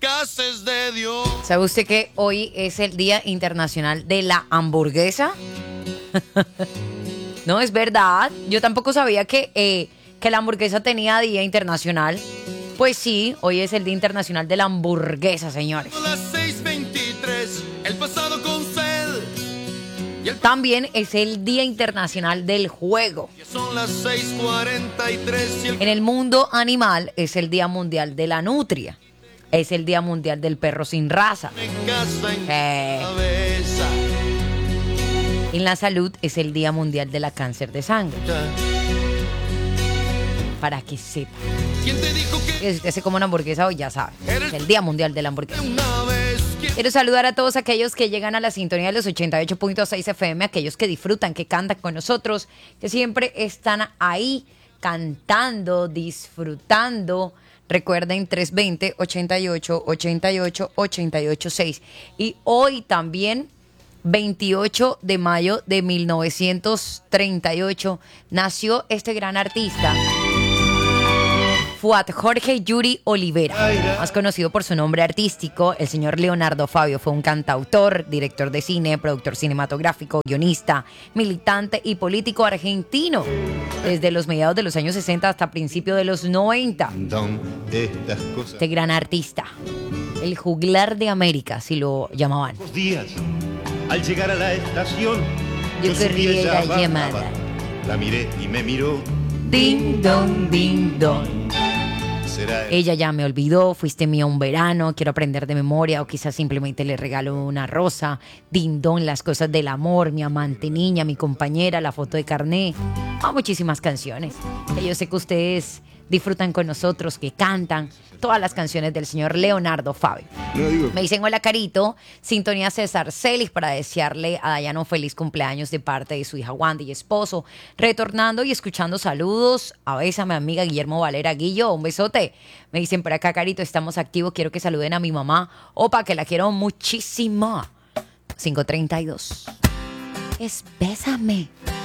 casa es de Dios. ¿Sabe usted que hoy es el Día Internacional de la Hamburguesa? No, es verdad. Yo tampoco sabía que la hamburguesa tenía Día Internacional. Pues sí, hoy es el Día Internacional de la Hamburguesa, señores. Las 6:23, el pasado con sed. También es el Día Internacional del Juego. Son las 6:43 y el En el mundo animal es el Día Mundial de la Nutria. Es el Día Mundial del Perro sin raza. en casa en cabeza. En la salud es el Día Mundial de la Cáncer de Sangre. Para que sepa. ¿Quién te dijo que Si usted se come una hamburguesa hoy, ya sabe. Es el Día Mundial de la Hamburguesa. una vez? Quiero saludar a todos aquellos que llegan a la sintonía de los 88.6 FM, aquellos que disfrutan, que cantan con nosotros, que siempre están ahí cantando, disfrutando. Recuerden 320-88-88-88-6. Y hoy también, 28 de mayo de 1938, nació este gran artista, Fuad Jorge Yuri Olivera, más conocido por su nombre artístico, el señor Leonardo Fabio. Fue un cantautor, director de cine, productor cinematográfico, guionista, militante y político argentino, desde los mediados de los años 60 hasta principios de los 90. Este gran artista, el juglar de América, si lo llamaban. Días, al llegar a la estación, Yo querría la llamada. La miré y me miró. Ding dong, ding dong. Será Ella ya me olvidó, fuiste mía un verano, quiero aprender de memoria, o quizás simplemente le regalo una rosa. Ding dong, las cosas del amor, mi amante niña, mi compañera, la foto de carné. Muchísimas canciones que yo sé que ustedes disfrutan con nosotros, que cantan todas las canciones del señor Leonardo Fabio. Me dicen hola Carito, sintonía César Celis para desearle a Dayana un feliz cumpleaños de parte de su hija Wanda y esposo. Retornando y escuchando saludos, a veces a mi amiga Guillermo Valera Guillo, un besote. Me dicen por acá Carito, estamos activos, quiero que saluden a mi mamá, opa, que la quiero muchísimo. 5:32. Es Bésame.